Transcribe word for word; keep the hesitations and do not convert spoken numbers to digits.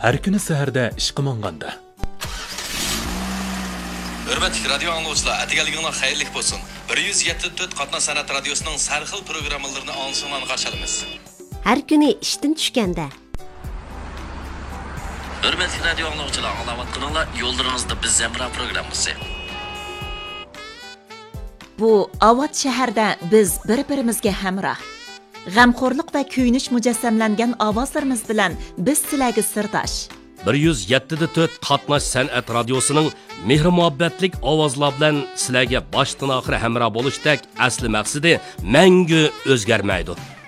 Har kuni saharda ishqa monganda. Hörmətli radio anlıqçılar, atigaliginglar xayrlik bo'lsin. bir yuz yetti to'rt Qatna san'at radiosining sarxil programmalarini anglashinglarni qarshi olamiz. Har kuni ishdan tushganda. Hörmətli radio anlıqçılar, anglayotganinglar yo'llaringizda biz Zemra programmasi. Bu Avat shahrida biz bir-birimizga hamroh. G'amxo'rlik va kuyinish mujassamlangan ovozlarimiz bilan biz sizlarga sirdosh. bir yuz yetti to'rt Qatnash san'at radiosining mehr muhabbatlik ovozlar bilan sizlarga boshdan oxir hamroh bo'lishdek asli maqsadi mangu o'zgarmaydi.